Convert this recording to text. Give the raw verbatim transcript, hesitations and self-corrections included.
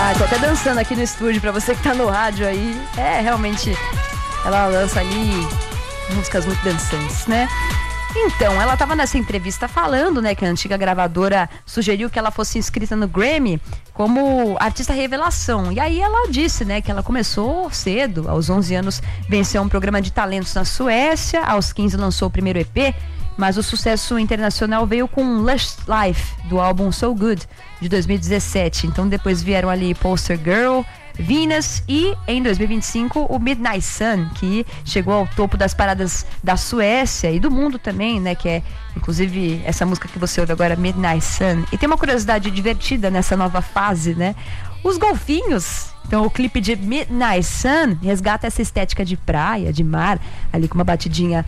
Ah, tô até dançando aqui no estúdio pra você que tá no rádio aí. É, realmente, ela lança ali músicas muito dançantes, né? Então, ela estava nessa entrevista falando, né, que a antiga gravadora sugeriu que ela fosse inscrita no Grammy como artista revelação. E aí ela disse, né, que ela começou cedo, aos onze anos venceu um programa de talentos na Suécia, aos quinze lançou o primeiro E P, mas o sucesso internacional veio com Lush Life, do álbum So Good, de dois mil e dezessete. Então depois vieram ali Poster Girl, Venus e, em dois mil e vinte e cinco, o Midnight Sun, que chegou ao topo das paradas da Suécia e do mundo também, né, que é, inclusive, essa música que você ouve agora, Midnight Sun. E tem uma curiosidade divertida nessa nova fase, né? Os golfinhos. Então o clipe de Midnight Sun resgata essa estética de praia, de mar, ali com uma batidinha